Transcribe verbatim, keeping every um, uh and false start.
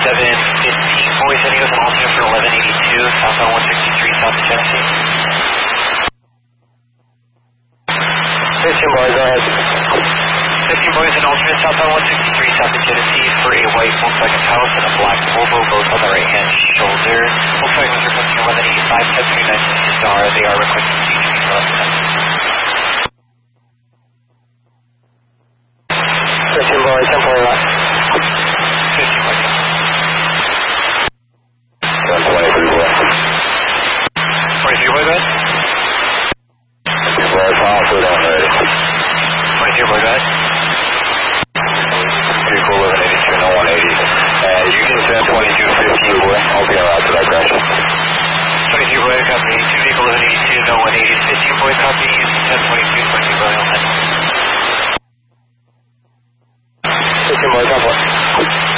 seven fifteen, boys, heading with an alternate for eleven eighty-two, southbound one sixty-three, south of Genesee. fifteen boys, go ahead. fifteen boys, an alternate southbound one sixty-three, south of Genesee for a white Volkswagen Taos and a black Volvo, both on the right-hand shoulder. Volkswagen was requesting eleven eighty-five, ten three nine star. They are requesting C T V left. fifteen boys, ten point left. fifteen boys. ten twenty-three boys. twenty-three boys, guys? fifteen boys, I'll put on ready. twenty-three boys, guys? three four eleven eighty-two, no one eighty. And you can send twenty-two fifteen boy. I'll be out to that crash. twenty-three boys, copy. two vehicle eleven eighty-two, no one eighty. fifteen boys, copy. ten twenty-two, twenty-two boys, on that. fifteen boys, ten point.